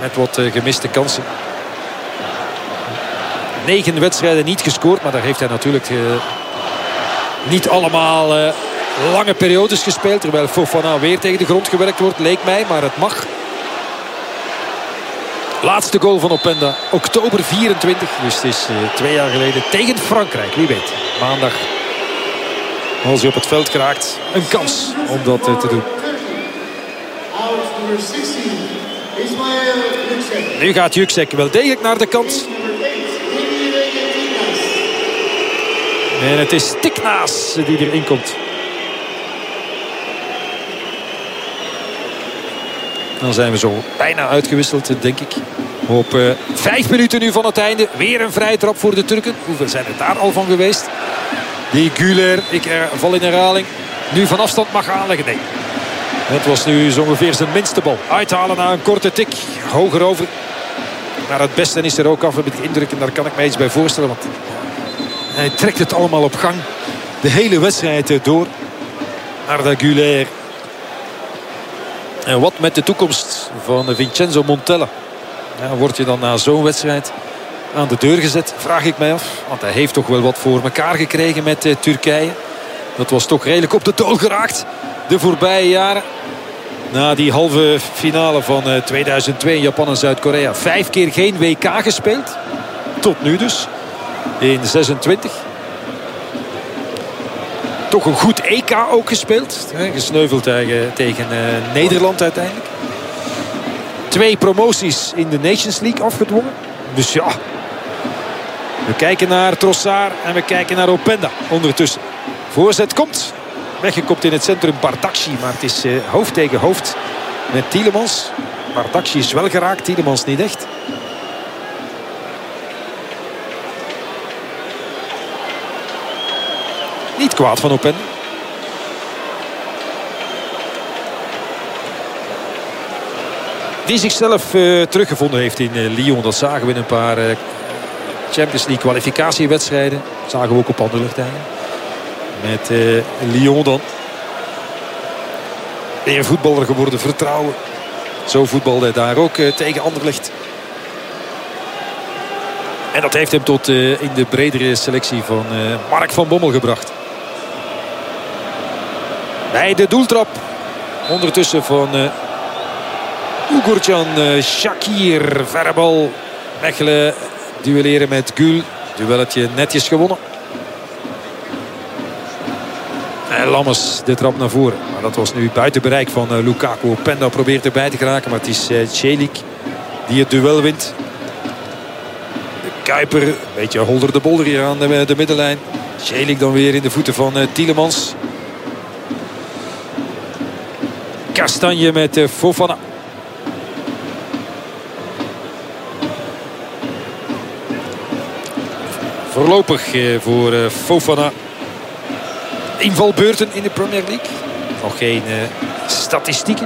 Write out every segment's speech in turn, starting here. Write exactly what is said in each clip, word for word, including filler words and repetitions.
met wat uh, gemiste kansen. Negen wedstrijden niet gescoord, maar daar heeft hij natuurlijk uh, niet allemaal uh, lange periodes gespeeld. Terwijl Fofana weer tegen de grond gewerkt wordt, leek mij, maar het mag. Laatste goal van Openda, oktober vierentwintig. Dus het is uh, twee jaar geleden tegen Frankrijk. Wie weet, maandag, als hij op het veld geraakt, een kans om dat uh, te doen. Nu gaat Yüksek wel degelijk naar de kant. En het is Tiknaas die erin komt. Dan zijn we zo bijna uitgewisseld, denk ik. Op uh, vijf minuten nu van het einde. Weer een vrije trap voor de Turken. Hoeveel zijn er daar al van geweest? Die Güler, ik uh, val in herhaling. Nu van afstand mag aanleggen. Nee. Het was nu zo ongeveer zijn minste bal. Uithalen na een korte tik. Hoger over. Maar het beste is er ook af, heb ik de indruk. En daar kan ik mij iets bij voorstellen. Want hij trekt het allemaal op gang. De hele wedstrijd door. Arda Güler. En wat met de toekomst van Vincenzo Montella? Ja, word je dan na zo'n wedstrijd aan de deur gezet? Vraag ik mij af. Want hij heeft toch wel wat voor elkaar gekregen met uh, Turkije. Dat was toch redelijk op de toon geraakt. De voorbije jaren. Na die halve finale van uh, tweeduizend twee in Japan en Zuid-Korea. Vijf keer geen W K gespeeld. Tot nu dus. In zesentwintig. Toch een goed E K ook gespeeld. Hè, gesneuveld tegen, tegen uh, Nederland uiteindelijk. Twee promoties in de Nations League afgedwongen. Dus ja. We kijken naar Trossard en we kijken naar Openda ondertussen. Voorzet komt. Weggekopt in het centrum Bardakci. Maar het is uh, hoofd tegen hoofd met Tielemans. Bardakci is wel geraakt. Tielemans niet echt. Niet kwaad van Openda. Die zichzelf uh, teruggevonden heeft in uh, Lyon. Dat zagen we in een paar uh, Champions League kwalificatiewedstrijden. Dat zagen we ook op Anderlecht eigenlijk. Met uh, Lyon dan. Weer voetballer geworden, vertrouwen. Zo voetbalde hij daar ook uh, tegen Anderlecht. En dat heeft hem tot uh, in de bredere selectie van uh, Mark van Bommel gebracht. Bij de doeltrap. Ondertussen van uh, Uğurcan uh, Shakir. Verre bal. Mechelen duelleren met Gül. Duelletje netjes gewonnen. En Lammers de trap naar voren. Maar dat was nu buiten bereik van uh, Lukaku. Openda probeert erbij te geraken. Maar het is uh, Celik die het duel wint. De Kuiper. Een beetje holder de bolder hier aan de, de middenlijn. Celik dan weer in de voeten van uh, Tielemans. Kastanje met uh, Fofana. Voorlopig uh, voor uh, Fofana. Invalbeurten in de Premier League. Nog geen uh, statistieken.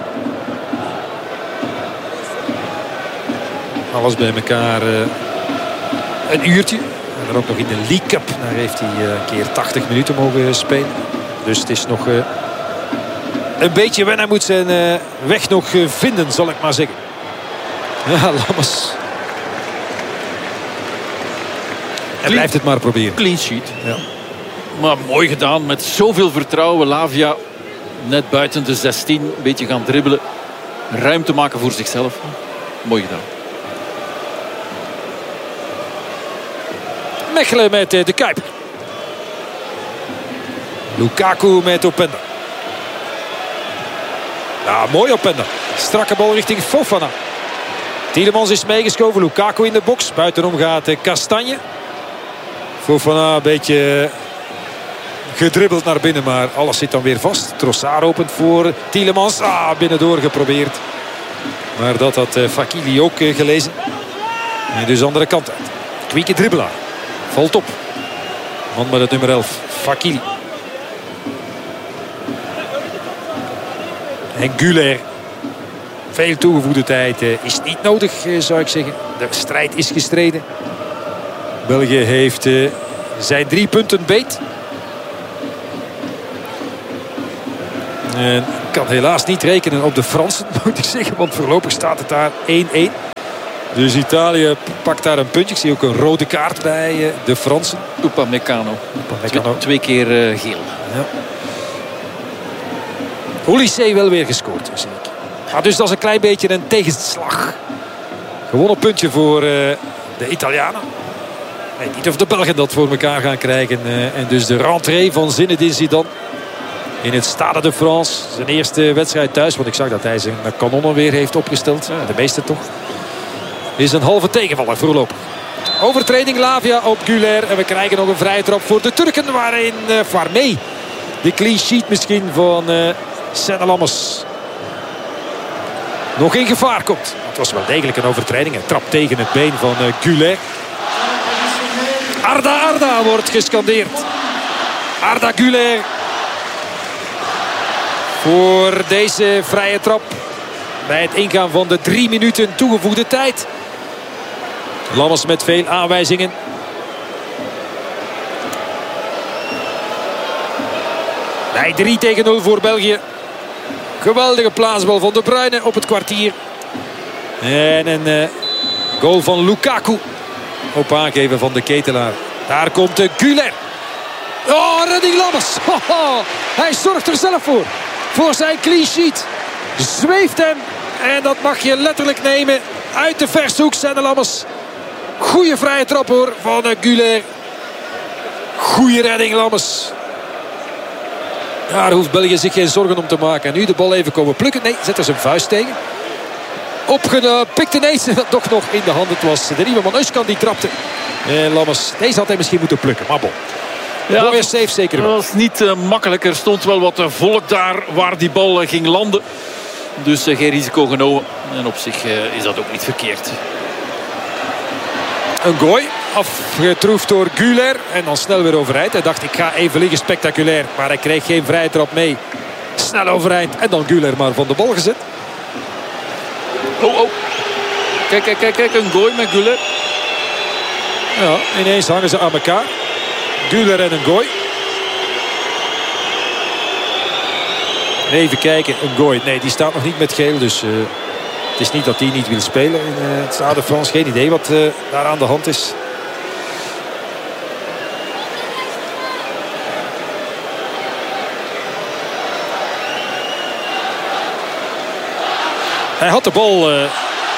Alles bij elkaar uh, een uurtje. En dan ook nog in de League Cup. Daar heeft hij uh, een keer tachtig minuten mogen spelen. Dus het is nog uh, een beetje wennen. Hij moet zijn uh, weg nog uh, vinden, zal ik maar zeggen. Ja, Lammers. Hij blijft het maar proberen. Clean sheet. Ja. Maar mooi gedaan, met zoveel vertrouwen. Lavia net buiten de zestien. Een beetje gaan dribbelen. Ruimte maken voor zichzelf. Mooi gedaan. Mechelen met de Kuip. Lukaku met Openda. Ja, mooi Openda. Strakke bal richting Fofana. Tielemans is meegeschoven. Lukaku in de box. Buitenom gaat Kastanje. Fofana een beetje gedribbeld naar binnen, maar alles zit dan weer vast. Trossard opent voor Tielemans. Ah, binnendoor geprobeerd. Maar dat had uh, Fakili ook uh, gelezen. En dus de andere kant uit. Kwieke dribbelaar. Valt op. Man met het nummer elf. Fakili. En Güler. Veel toegevoegde tijd uh, is niet nodig, uh, zou ik zeggen. De strijd is gestreden. België heeft uh, zijn drie punten beet. En kan helaas niet rekenen op de Fransen, moet ik zeggen. Want voorlopig staat het daar één-één. Dus Italië pakt daar een puntje. Ik zie ook een rode kaart bij de Fransen. Upamecano. Twee, twee keer uh, geel. Ja. Olysée wel weer gescoord. Zie ik. Ah, dus dat is een klein beetje een tegenslag. Gewonnen puntje voor uh, de Italianen. Ik weet niet of de Belgen dat voor elkaar gaan krijgen. Uh, en dus de rentrée van Zinedine Zidane in het Stade de France. Zijn eerste wedstrijd thuis. Want ik zag dat hij zijn kanonnen weer heeft opgesteld. Ja, de meeste toch. Is een halve tegenvaller voorlopig. Overtreding Lavia op Güler. En we krijgen nog een vrije trap voor de Turken. Waarin uh, waarmee de clean sheet misschien van uh, Senne Lammers nog in gevaar komt. Het was wel degelijk een overtreding. Een trap tegen het been van uh, Güler. Arda Arda wordt gescandeerd. Arda Güler voor deze vrije trap. Bij het ingaan van de drie minuten toegevoegde tijd. Lammers met veel aanwijzingen. Bij drie tegen nul voor België. Geweldige plaatsbal van De Bruyne op het kwartier. En een uh, goal van Lukaku. Op aangeven van de Ketelaar. Daar komt de Güler. Oh, redding Lammers. Hij zorgt er zelf voor. Voor zijn clean sheet. Zweeft hem. En dat mag je letterlijk nemen. Uit de vershoek Senne Lammers. Goeie vrije trap hoor van uh, Güler. Goeie redding Lammers. Daar hoeft België zich geen zorgen om te maken. En nu de bal even komen plukken. Nee, zet er zijn vuist tegen. Opgepikt ineens. Dat toch nog in de hand. Het was de nieuwe man Özkan die trapte. En Lammers, deze had hij misschien moeten plukken. Maar bon. Ja, mooie save zeker wel. Dat was niet uh, makkelijk. Er stond wel wat uh, volk daar waar die bal uh, ging landen. Dus uh, geen risico genomen. En op zich uh, is dat ook niet verkeerd. Een gooi. Afgetroefd door Güler. En dan snel weer overeind. Hij dacht ik ga even liggen spectaculair. Maar hij kreeg geen vrije trap mee. Snel overeind. En dan Güler maar van de bal gezet. Oh oh. Kijk kijk kijk. kijk een gooi met Güler. Ja, ineens hangen ze aan elkaar. Güler en een gooi. Even kijken, een gooi. Nee, die staat nog niet met geel. Dus uh, het is niet dat hij niet wil spelen in uh, het Stade de France. Geen idee wat uh, daar aan de hand is. Hij had de bal... Uh,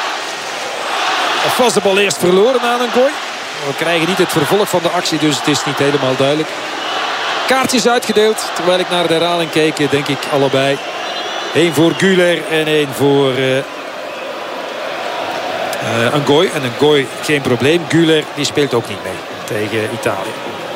of was de bal eerst verloren aan een gooi. We krijgen niet het vervolg van de actie, dus het is niet helemaal duidelijk. Kaartjes uitgedeeld. Terwijl ik naar de herhaling keek, denk ik allebei. Eén voor Güler en één voor uh, uh, een gooi. En een gooi geen probleem. Güler die speelt ook niet mee tegen Italië.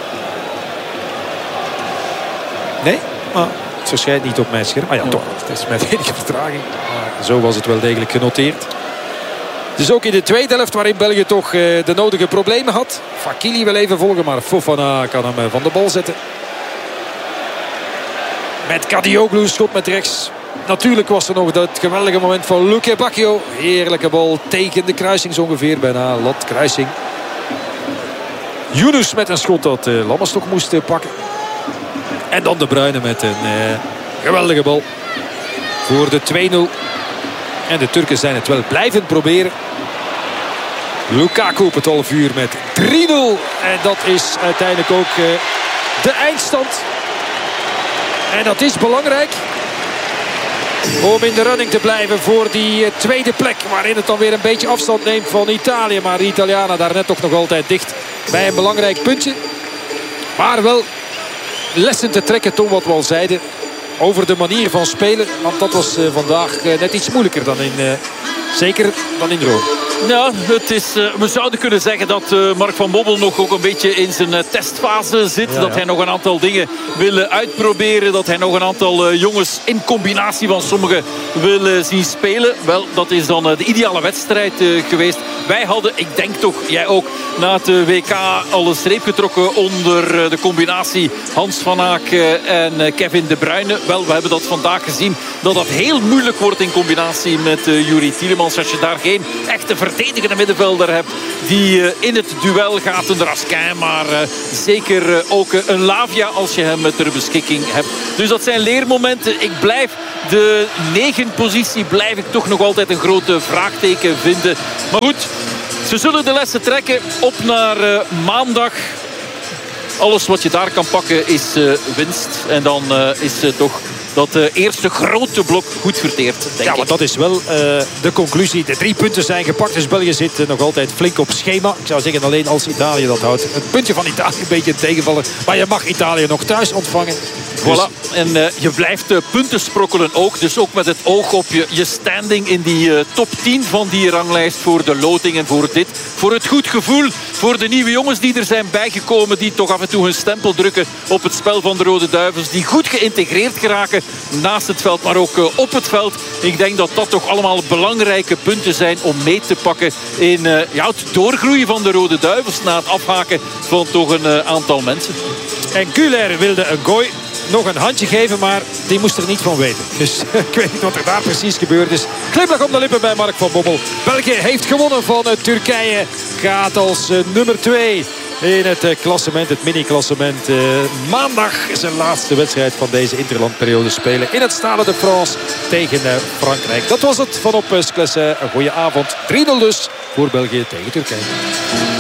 Nee? Ah, het verschijnt niet op mijn scherm. Ah ja, toch. Het is met enige vertraging. Maar zo was het wel degelijk genoteerd. Dus ook in de tweede helft waarin België toch uh, de nodige problemen had. Fakili wil even volgen, maar Fofana kan hem uh, van de bal zetten. Met Kadioglu, schot met rechts. Natuurlijk was er nog dat geweldige moment van Luke Bacchio. Heerlijke bal tegen de kruising zo ongeveer. Bijna lat kruising. Yunus met een schot dat uh, Lammers toch moest uh, pakken. En dan De Bruyne met een uh, geweldige bal. Voor de twee nul. En de Turken zijn het wel blijven proberen. Lukaku op het half uur met drie nul. En dat is uiteindelijk ook uh, de eindstand. En dat is belangrijk. Om in de running te blijven voor die uh, tweede plek. Waarin het dan weer een beetje afstand neemt van Italië. Maar de Italianen daar net toch nog altijd dicht bij een belangrijk puntje. Maar wel lessen te trekken, Tom, wat we al zeiden. Over de manier van spelen. Want dat was uh, vandaag uh, net iets moeilijker dan in... Uh, zeker dan in Rome. Ja, het is, uh, we zouden kunnen zeggen dat uh, Mark van Bommel nog ook een beetje in zijn uh, testfase zit. Ja, dat ja. hij nog een aantal dingen wil uh, uitproberen. Dat hij nog een aantal uh, jongens in combinatie van sommigen wil uh, zien spelen. Wel, dat is dan uh, de ideale wedstrijd uh, geweest. Wij hadden, ik denk toch, jij ook, na het uh, W K al een streep getrokken onder uh, de combinatie Hans van Aak uh, en uh, Kevin De Bruyne. Wel, we hebben dat vandaag gezien. Dat dat heel moeilijk wordt in combinatie met uh, Youri Tielemans. Als je daar geen echte verdedigende middenvelder hebt die uh, in het duel gaat. Een Raskin, maar uh, zeker uh, ook uh, een Lavia als je hem ter beschikking hebt. Dus dat zijn leermomenten. Ik blijf De negen positie blijf ik toch nog altijd een grote vraagteken vinden. Maar goed, ze zullen de lessen trekken. Op naar uh, maandag. Alles wat je daar kan pakken is uh, winst. En dan uh, is uh, toch dat uh, eerste grote blok goed verteerd, denk ja, ik. maar dat is wel uh, de conclusie. De drie punten zijn gepakt. Dus België zit uh, nog altijd flink op schema. Ik zou zeggen alleen als Italië dat houdt. Het puntje van Italië een beetje tegenvallen. Maar je mag Italië nog thuis ontvangen. Dus... Voilà. En uh, je blijft uh, punten sprokkelen ook. Dus ook met het oog op je, je standing in die uh, top tien van die ranglijst. Voor de loting en voor dit. Voor het goed gevoel. Voor de nieuwe jongens die er zijn bijgekomen. Die toch af en toe hun stempel drukken op het spel van de Rode Duivels. Die goed geïntegreerd geraken. Naast het veld, maar ook uh, op het veld. Ik denk dat dat toch allemaal belangrijke punten zijn om mee te pakken in uh, ja, het doorgroeien van de Rode Duivels. Na het afhaken van toch een uh, aantal mensen. En Güler wilde een gooi nog een handje geven, maar die moest er niet van weten. Dus ik weet niet wat er daar precies gebeurd is. Glimlach om de lippen bij Mark van Bommel. België heeft gewonnen van uh, Turkije. Gaat als uh, nummer twee in het uh, klassement, het mini-klassement. Uh, maandag zijn laatste wedstrijd van deze interlandperiode spelen in het Stade de France tegen uh, Frankrijk. Dat was het van op uh, Sclessin. Een goede avond. drie nul dus voor België tegen Turkije.